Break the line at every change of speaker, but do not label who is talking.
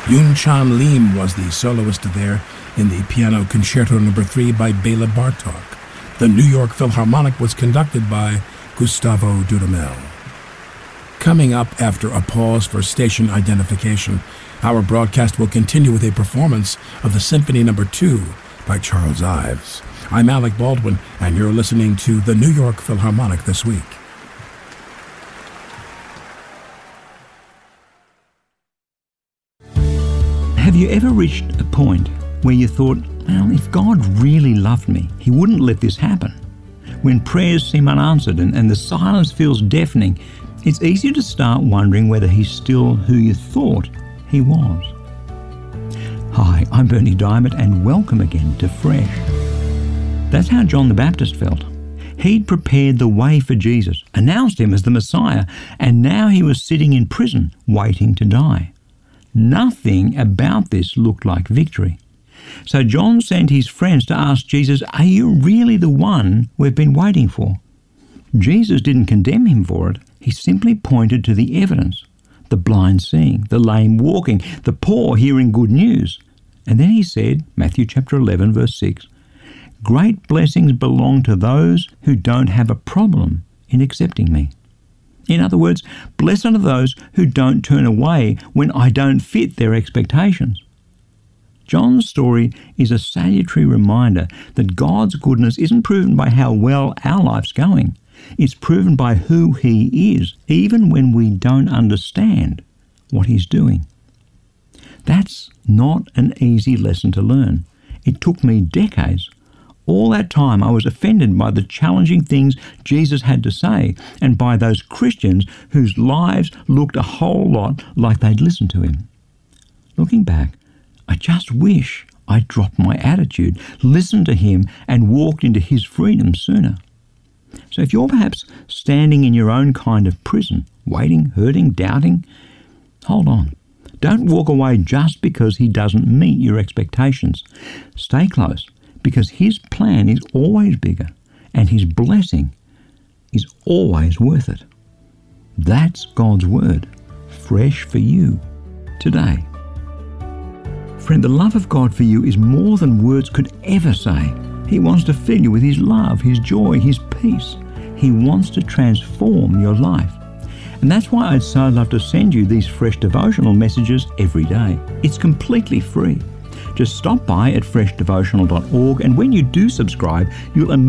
Yoon Chan Lim was the soloist there in the Piano Concerto No. 3 by Bela Bartok. The New York Philharmonic was conducted by Gustavo Dudamel. Coming up after a pause for station identification, our broadcast will continue with a performance of the Symphony No. 2 by Charles Ives. I'm Alec Baldwin, and you're listening to the New York Philharmonic This Week.
Have you ever reached a point where you thought, well, if God really loved me, he wouldn't let this happen? When prayers seem unanswered and the silence feels deafening, it's easy to start wondering whether he's still who you thought he was. Hi, I'm Bernie Diamond, and welcome again to Fresh. That's how John the Baptist felt. He'd prepared the way for Jesus, announced him as the Messiah, and now he was sitting in prison waiting to die. Nothing about this looked like victory. So John sent his friends to ask Jesus, are you really the one we've been waiting for? Jesus didn't condemn him for it. He simply pointed to the evidence: the blind seeing, the lame walking, the poor hearing good news. And then he said, Matthew chapter 11, verse 6, great blessings belong to those who don't have a problem in accepting me. In other words, blessed are those who don't turn away when I don't fit their expectations. John's story is a salutary reminder that God's goodness isn't proven by how well our life's going. It's proven by who he is, even when we don't understand what he's doing. That's not an easy lesson to learn. It took me decades. All that time I was offended by the challenging things Jesus had to say and by those Christians whose lives looked a whole lot like they'd listened to him. Looking back, I just wish I'd dropped my attitude, listened to him, and walked into his freedom sooner. So if you're perhaps standing in your own kind of prison, waiting, hurting, doubting, hold on. Don't walk away just because he doesn't meet your expectations. Stay close, because his plan is always bigger and his blessing is always worth it. That's God's word, fresh for you today. Friend, the love of God for you is more than words could ever say. He wants to fill you with his love, his joy, his peace. He wants to transform your life. And that's why I'd so love to send you these fresh devotional messages every day. It's completely free. Just stop by at freshdevotional.org, and when you do subscribe, you'll